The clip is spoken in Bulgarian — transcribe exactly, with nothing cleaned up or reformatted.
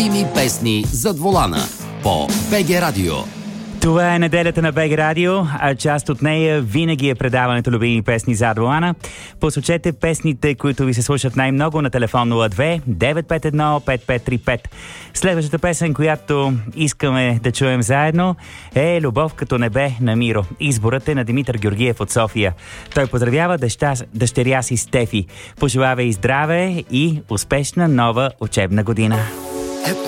любими песни зад волана по БГ Радио. Това е неделята на БГ Радио, а част от нея винаги е предаването любими песни зад волана. Посочете песните, които ви се слушат най-много на телефон нула две девет пет едно пет пет три пет. Следващата песен, която искаме да чуем заедно, е "Любов като небе" на Миро. Изборът е на Димитър Георгиев от София. Той поздравява дъща, дъщеря си Стефи. Пожелава и здраве и успешна нова учебна година.